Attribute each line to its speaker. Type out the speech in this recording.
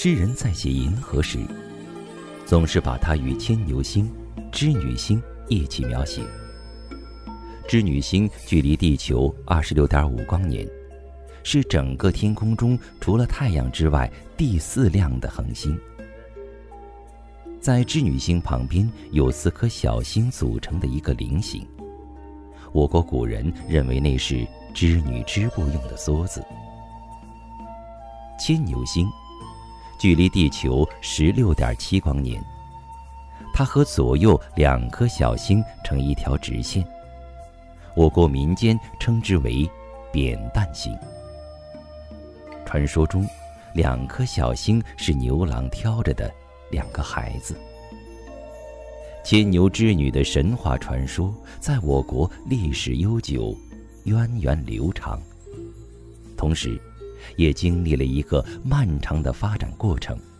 Speaker 1: 诗人在写银河时，总是把它与牵牛星、织女星一起描写。织女星距离地球26.5光年，是整个天空中除了太阳之外第4亮的恒星。在织女星旁边有4颗小星组成的一个菱形，我国古人认为那是织女织布用的梭子。牵牛星距离地球16.7光年，它和左右2颗小星成一条直线，我国民间称之为扁担星。传说中2颗小星是牛郎挑着的2个孩子。牵牛织女的神话传说在我国历史悠久，源远流长，同时也经历了一个漫长的发展过程。